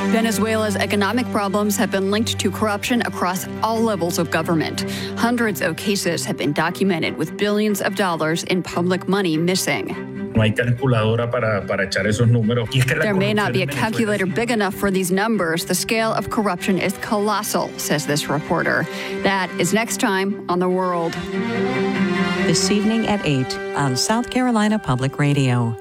Venezuela's economic problems have been linked to corruption across all levels of government. Hundreds of cases have been documented with billions of dollars in public money missing. No hay calculadora para echar esos números. There may not be a calculator big enough for these numbers. The scale of corruption is colossal, says this reporter. That is next time on The World. This evening at 8 on South Carolina Public Radio.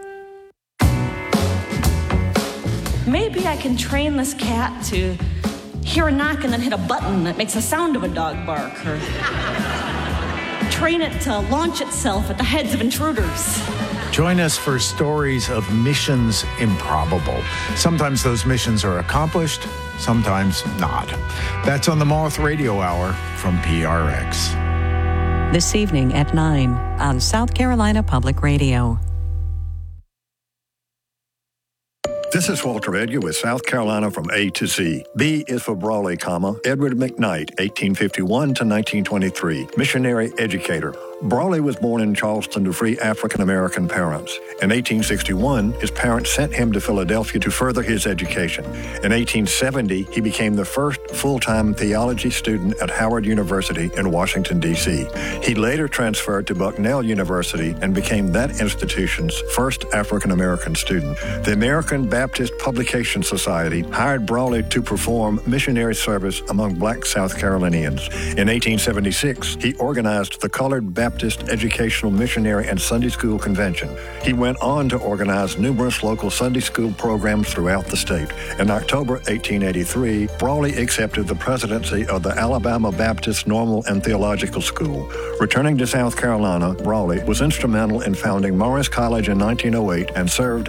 Maybe I can train this cat to hear a knock and then hit a button that makes the sound of a dog bark, or train it to launch itself at the heads of intruders. Join us for stories of missions improbable. Sometimes those missions are accomplished, sometimes not. That's on the Moth Radio Hour from PRX. This evening at 9 on South Carolina Public Radio. This is Walter Edgar with South Carolina from A to Z. B is for Brawley, Edward McKnight, 1851 to 1923, missionary educator. Brawley was born in Charleston to free African-American parents. In 1861, his parents sent him to Philadelphia to further his education. In 1870, he became the first full-time theology student at Howard University in Washington, D.C. He later transferred to Bucknell University and became that institution's first African-American student. The American Baptist Publication Society hired Brawley to perform missionary service among black South Carolinians. In 1876, he organized the Colored Baptist Educational Missionary and Sunday School Convention. He went on to organize numerous local Sunday school programs throughout the state. In October 1883, Brawley accepted the presidency of the Alabama Baptist Normal and Theological School. Returning to South Carolina, Brawley was instrumental in founding Morris College in 1908 and served